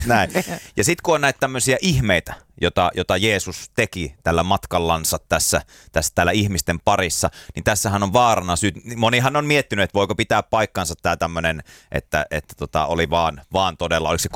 Näin. Ja sitten kun on näitä tämmöisiä ihmeitä, jota Jeesus teki tällä matkallansa tässä täällä ihmisten parissa, niin tässähän on vaarana monihan on miettinyt, että voiko pitää paikkansa tämä tämmöinen, että oli vaan todella, oliko se